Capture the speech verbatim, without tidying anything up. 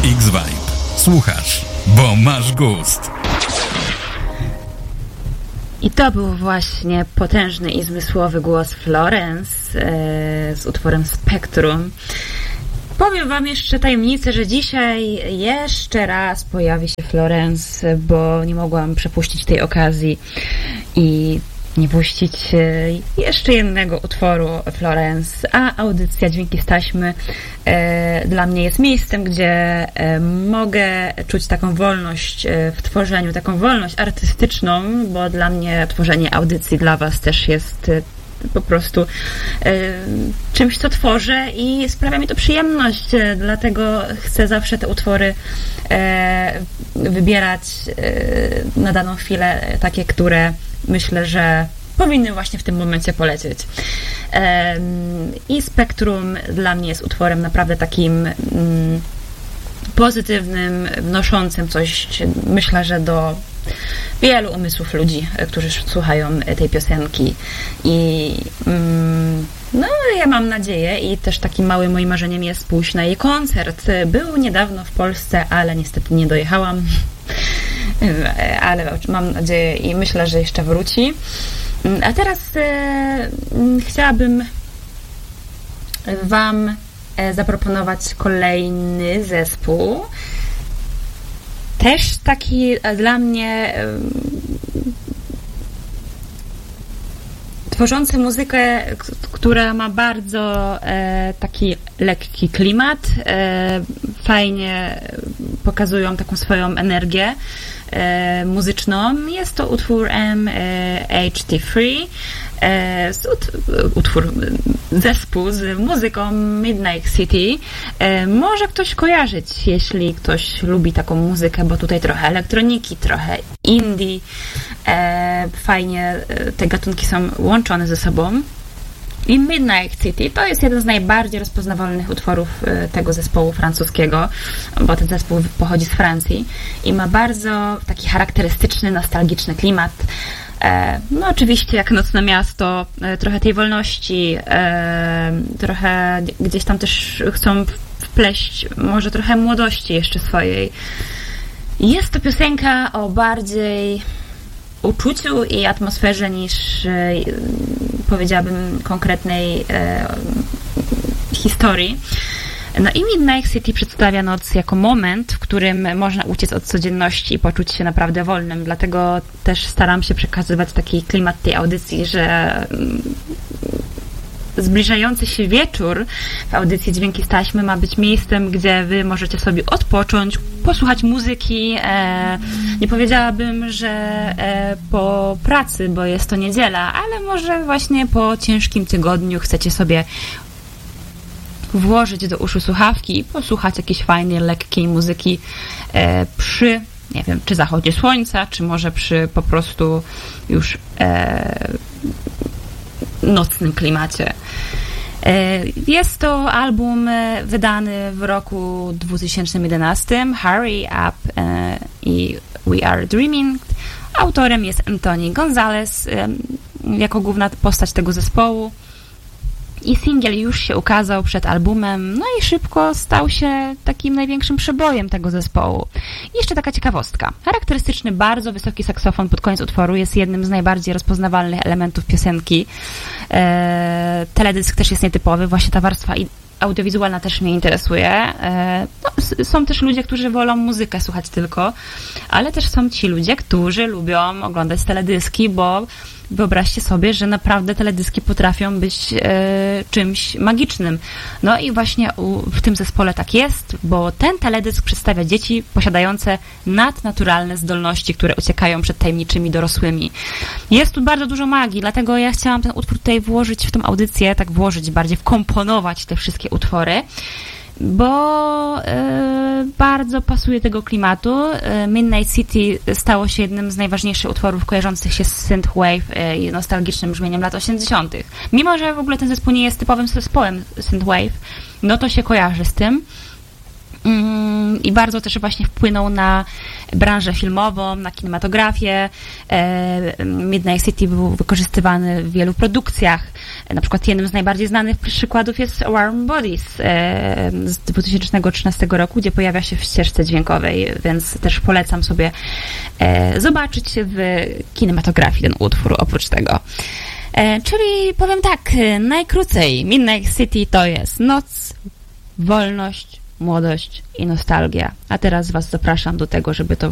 X-Vibe. Słuchasz, bo masz gust. I to był właśnie potężny i zmysłowy głos Florence e, z utworem Spektrum. Powiem wam jeszcze tajemnicę, że dzisiaj jeszcze raz pojawi się Florence, bo nie mogłam przepuścić tej okazji i nie puścić jeszcze jednego utworu Florence, a audycja Dźwięki z taśmy e, dla mnie jest miejscem, gdzie e, mogę czuć taką wolność e, w tworzeniu, taką wolność artystyczną, bo dla mnie tworzenie audycji dla was też jest e, po prostu e, czymś, co tworzę i sprawia mi to przyjemność, e, dlatego chcę zawsze te utwory e, wybierać e, na daną chwilę, takie, które myślę, że powinny właśnie w tym momencie polecieć. E, I Spektrum dla mnie jest utworem naprawdę takim mm, pozytywnym, wnoszącym coś, myślę, że do wielu umysłów ludzi, którzy słuchają tej piosenki. I mm, no, ja mam nadzieję i też takim małym moim marzeniem jest pójść na jej koncert. Był niedawno w Polsce, ale niestety nie dojechałam. Ale mam nadzieję i myślę, że jeszcze wróci. A teraz e, chciałabym wam zaproponować kolejny zespół. Też taki dla mnie e, tworzący muzykę, która ma bardzo e, taki lekki klimat. E, fajnie pokazują taką swoją energię e, muzyczną. Jest to utwór M H T trzy. E, ut, utwór, zespół z muzyką Midnight City. E, może ktoś kojarzyć, jeśli ktoś lubi taką muzykę, bo tutaj trochę elektroniki, trochę indie. E, fajnie te gatunki są łączone ze sobą. I Midnight City to jest jeden z najbardziej rozpoznawalnych utworów tego zespołu francuskiego, bo ten zespół pochodzi z Francji i ma bardzo taki charakterystyczny, nostalgiczny klimat. No oczywiście jak Nocne Miasto, trochę tej wolności, trochę gdzieś tam też chcą wpleść może trochę młodości jeszcze swojej. Jest to piosenka o bardziej uczuciu i atmosferze niż powiedziałabym konkretnej e, historii. No i Midnight City przedstawia noc jako moment, w którym można uciec od codzienności i poczuć się naprawdę wolnym. Dlatego też staram się przekazywać taki klimat tej audycji, że zbliżający się wieczór w audycji Dźwięki z taśmy ma być miejscem, gdzie wy możecie sobie odpocząć, posłuchać muzyki. E, nie powiedziałabym, że e, po pracy, bo jest to niedziela, ale może właśnie po ciężkim tygodniu chcecie sobie włożyć do uszu słuchawki i posłuchać jakiejś fajnej, lekkiej muzyki e, przy, nie wiem, czy zachodzie słońca, czy może przy po prostu już e, nocnym klimacie. Jest to album wydany w roku dwa tysiące jedenastym, Hurry Up i We Are Dreaming. Autorem jest Anthony Gonzalez jako główna postać tego zespołu. I singiel już się ukazał przed albumem, no i szybko stał się takim największym przebojem tego zespołu. I jeszcze taka ciekawostka. Charakterystyczny, bardzo wysoki saksofon pod koniec utworu jest jednym z najbardziej rozpoznawalnych elementów piosenki. Eee, teledysk też jest nietypowy, właśnie ta warstwa audiowizualna też mnie interesuje. Eee, no, są też ludzie, którzy wolą muzykę słuchać tylko, ale też są ci ludzie, którzy lubią oglądać teledyski, bo wyobraźcie sobie, że naprawdę teledyski potrafią być e, czymś magicznym. No i właśnie u, w tym zespole tak jest, bo ten teledysk przedstawia dzieci posiadające nadnaturalne zdolności, które uciekają przed tajemniczymi dorosłymi. Jest tu bardzo dużo magii, dlatego ja chciałam ten utwór tutaj włożyć w tą audycję, tak włożyć, bardziej wkomponować te wszystkie utwory, bo e, bardzo pasuje tego klimatu. E, Midnight City stało się jednym z najważniejszych utworów kojarzących się z synthwave e, i nostalgicznym brzmieniem lat osiemdziesiątych. Mimo że w ogóle ten zespół nie jest typowym zespołem synthwave, no to się kojarzy z tym. i bardzo też właśnie wpłynął na branżę filmową, na kinematografię. Midnight City był wykorzystywany w wielu produkcjach. Na przykład jednym z najbardziej znanych przykładów jest Warm Bodies z dwa tysiące trzynastego roku, gdzie pojawia się w ścieżce dźwiękowej, więc też polecam sobie zobaczyć w kinematografii ten utwór oprócz tego. Czyli powiem tak, najkrócej Midnight City to jest noc, wolność, młodość i nostalgia. A teraz was zapraszam do tego, żeby to